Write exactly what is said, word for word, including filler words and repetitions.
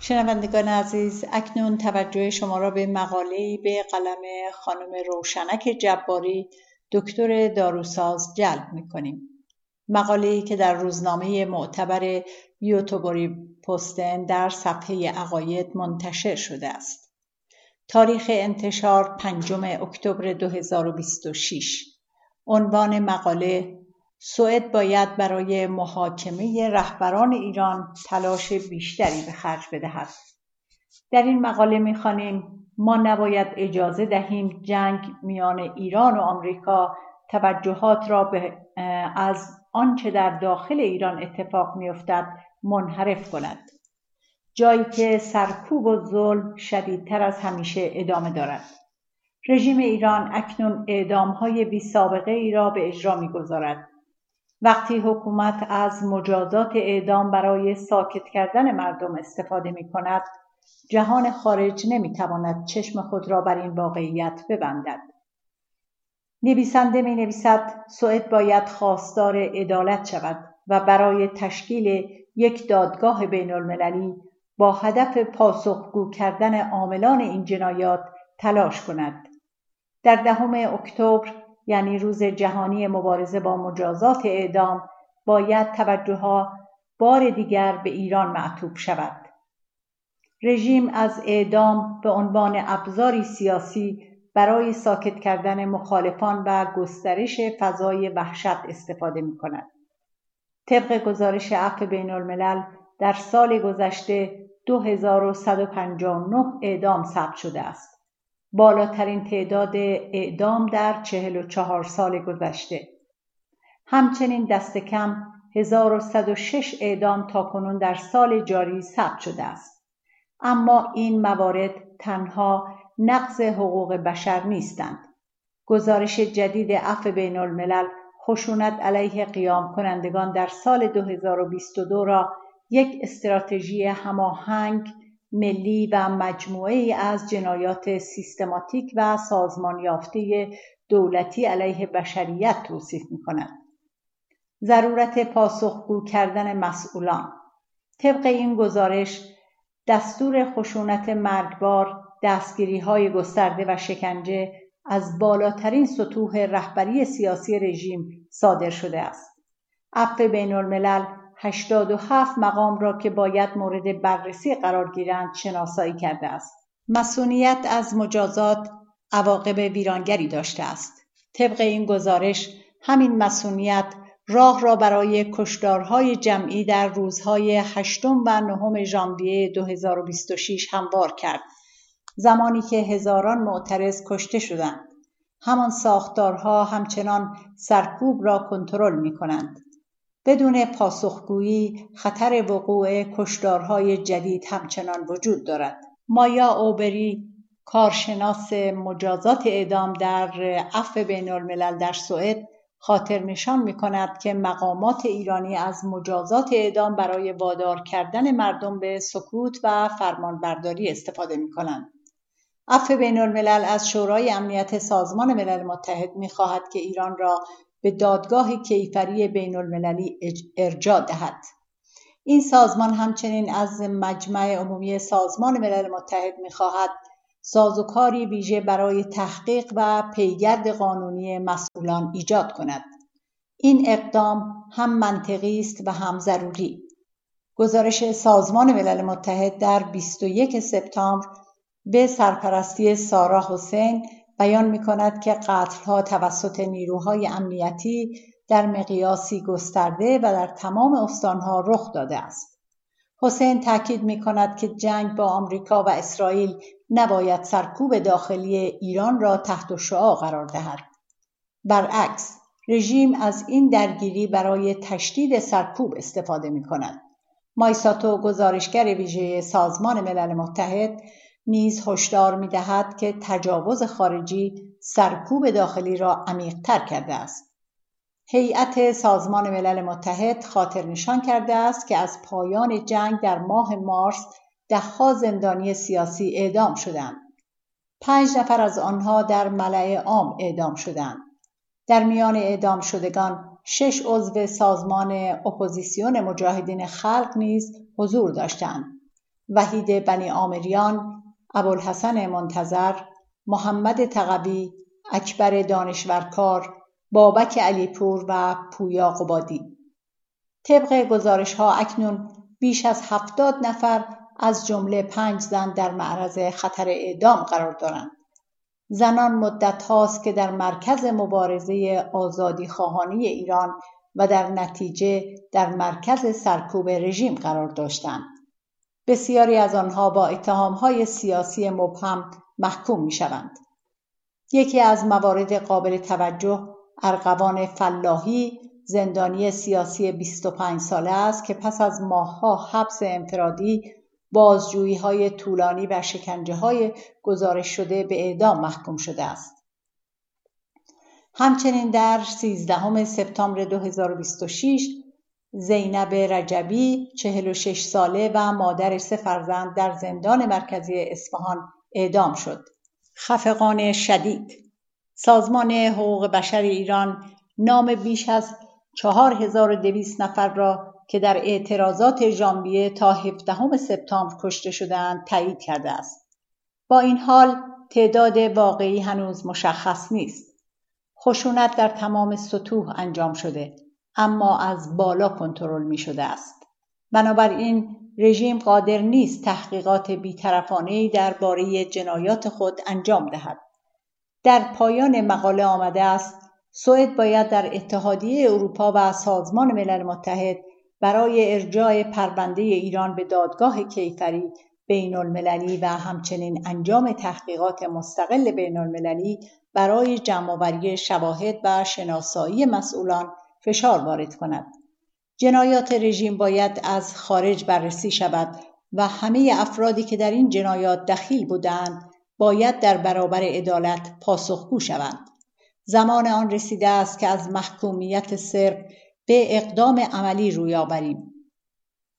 شنوندگان عزیز، اکنون توجه شما را به مقاله‌ای به قلم خانم روشنک جباری دکتر داروساز جلب می‌کنیم. مقاله‌ای که در روزنامه معتبر یوتوبری پستن در صفحه عقاید منتشر شده است. تاریخ انتشار پنجم اکتبر دو هزار و بیست و شش. عنوان مقاله: سوئد باید برای محاکمه رهبران ایران تلاش بیشتری به خرج بدهد. در این مقاله می‌خوانیم ما نباید اجازه دهیم جنگ میان ایران و آمریکا توجهات را به از آنچه در داخل ایران اتفاق می‌افتد منحرف کند. جایی که سرکوب و ظلم شدیدتر از همیشه ادامه دارد. رژیم ایران اکنون اعدام‌های بی‌سابقه ای را به اجرا می‌گذارد. وقتی حکومت از مجازات اعدام برای ساکت کردن مردم استفاده می‌کند، جهان خارج نمی‌تواند چشم خود را بر این واقعیت ببندد. نویسنده می‌نویسد سوئد باید خواستار عدالت شود و برای تشکیل یک دادگاه بین‌المللی با هدف پاسخگو کردن عاملان این جنایات تلاش کند. در دهم اکتبر، یعنی روز جهانی مبارزه با مجازات اعدام، باید توجه‌ها بار دیگر به ایران معطوف شود. رژیم از اعدام به عنوان ابزاری سیاسی برای ساکت کردن مخالفان و گسترش فضای وحشت استفاده می‌کند. طبق گزارش عفو بین‌الملل در سال گذشته دو هزار و صد و پنجاه و نه اعدام ثبت شده است. بالاترین تعداد اعدام در چهل و چهار سال گذشته. همچنین دست کم هزار و صد و شش اعدام تاکنون در سال جاری ثبت شده است. اما این موارد تنها نقض حقوق بشر نیستند. گزارش جدید عفو بین‌الملل خشونت علیه قیام کنندگان در سال دو هزار و بیست و دو را یک استراتژی هماهنگ ملی و مجموعه‌ای از جنایات سیستماتیک و سازمان یافته دولتی علیه بشریت توصیف می‌کند. ضرورت پاسخگو کردن مسئولان. طبق این گزارش، دستور خشونت مرگبار، دستگیری‌های گسترده و شکنجه از بالاترین سطوح رهبری سیاسی رژیم صادر شده است. عفو بین‌الملل هشتاد و هفت مقام را که باید مورد بررسی قرار گیرند شناسایی کرده است. مصونیت از مجازات عواقب ویرانگری داشته است. طبق این گزارش، همین مصونیت راه را برای کشتارهای جمعی در روزهای هشتم و نهم ژانویه دو هزار و بیست و شش هموار کرد، زمانی که هزاران معترض کشته شدند. همان ساختارها همچنان سرکوب را کنترل می‌کنند. بدون پاسخگویی خطر وقوع کشتارهای جدید همچنان وجود دارد. مایا اوبری، کارشناس مجازات اعدام در عفو بین‌الملل در سوئد، خاطر نشان می کند که مقامات ایرانی از مجازات اعدام برای وادار کردن مردم به سکوت و فرمانبرداری استفاده می کنند. عفو بین‌الملل از شورای امنیت سازمان ملل متحد می خواهد که ایران را به دادگاه کیفری بین‌المللی ارجاع دهد. این سازمان همچنین از مجمع عمومی سازمان ملل متحد می خواهد سازوکاری ویژه برای تحقیق و پیگرد قانونی مسئولان ایجاد کند. این اقدام هم منطقی است و هم ضروری. گزارش سازمان ملل متحد در بیست و یک سپتامبر به سرپرستی سارا حسین بیان می کند که قتل‌ها توسط نیروهای امنیتی در مقیاسی گسترده و در تمام استانها رخ داده است. حسین تاکید می کند که جنگ با آمریکا و اسرائیل نباید سرکوب داخلی ایران را تحت شعاع قرار دهد. برعکس، رژیم از این درگیری برای تشدید سرکوب استفاده می کند. مایساتو، گزارشگر ویژه سازمان ملل متحد، نیز هشدار می دهد که تجاوز خارجی سرکوب داخلی را عمیق‌تر کرده است. هیئت سازمان ملل متحد خاطر نشان کرده است که از پایان جنگ در ماه مارس ده‌ها زندانی سیاسی اعدام شدند. پنج نفر از آنها در ملأ عام اعدام شدند. در میان اعدام شدگان شش عضو سازمان اپوزیسیون مجاهدین خلق نیز حضور داشتند. وحید بنی آمریان، ابوالحسن منتظر، محمد تقوی، اکبر دانشورکار، بابک علیپور و پویا قبادی. طبق گزارش‌ها اکنون بیش از هفتاد نفر از جمله پنج زن در معرض خطر اعدام قرار دارند. زنان مدت هاست که در مرکز مبارزه آزادی خواهانی ایران و در نتیجه در مرکز سرکوب رژیم قرار داشتند. بسیاری از آنها با اتهام‌های سیاسی مبهم محکوم می‌شوند. یکی از موارد قابل توجه ارغوان فلاحی، زندانی سیاسی بیست و پنج ساله است که پس از ماه‌ها حبس انفرادی، بازجویی‌های طولانی و شکنجه‌های گزارش شده به اعدام محکوم شده است. همچنین در سیزدهم سپتامبر دو هزار و بیست و شش زینب رجبی چهل و شش ساله و مادر سه فرزند در زندان مرکزی اصفهان اعدام شد. خفقان شدید. سازمان حقوق بشر ایران نام بیش از چهار هزار و دویست نفر را که در اعتراضات ژانویه تا هفدهم سپتامبر کشته شدند تایید کرده است. با این حال تعداد واقعی هنوز مشخص نیست. خشونت در تمام سطوح انجام شده، اما از بالا کنترل می شده است. بنابراین رژیم قادر نیست تحقیقات بی‌طرفانه‌ای درباره جنایات خود انجام دهد. در پایان مقاله آمده است سوئد باید در اتحادیه اروپا و سازمان ملل متحد برای ارجاع پرونده ایران به دادگاه کیفری بین المللی و همچنین انجام تحقیقات مستقل بین المللی برای جمع‌آوری شواهد و شناسایی مسئولان فشار وارد کند. جنایات رژیم باید از خارج بررسی شود و همه افرادی که در این جنایات دخیل بودند باید در برابر عدالت پاسخگو شوند. زمان آن رسیده است که از محکومیت صرف به اقدام عملی روی آوریم.